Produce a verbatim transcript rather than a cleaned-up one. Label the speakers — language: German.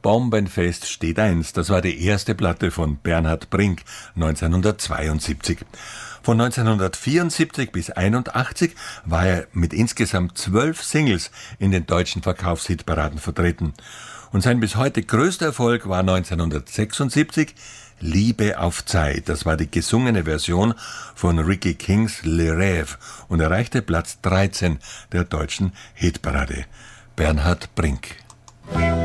Speaker 1: Bombenfest steht eins. Das war die erste Platte von Bernhard Brink neunzehnhundertzweiundsiebzig. Von neunzehnhundertvierundsiebzig bis einundachtzig war er mit insgesamt zwölf Singles in den deutschen Verkaufshitparaden vertreten. Und sein bis heute größter Erfolg war neunzehnhundertsechsundsiebzig Liebe auf Zeit. Das war die gesungene Version von Ricky Kings Le Rêve und erreichte Platz dreizehn der deutschen Hitparade. Bernhard Brink.